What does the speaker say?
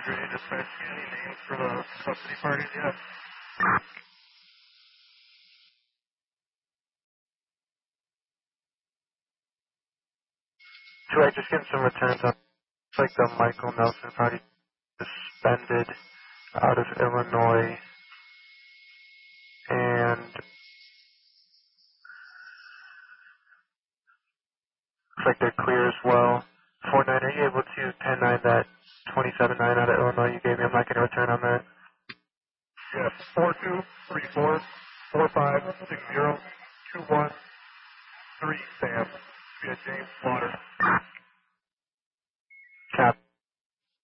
Security dispatch, any names for the custody parties yet? Troy, just getting some returns on, it's like the Michael Nelson party suspended out of Illinois, and looks like they're clear as well. 4-9, are you able to 10-9 that 27-9 out of Illinois you gave me? I'm not going to return on that. Yes, 4234-4560-213 Sam via James Slaughter. Cap.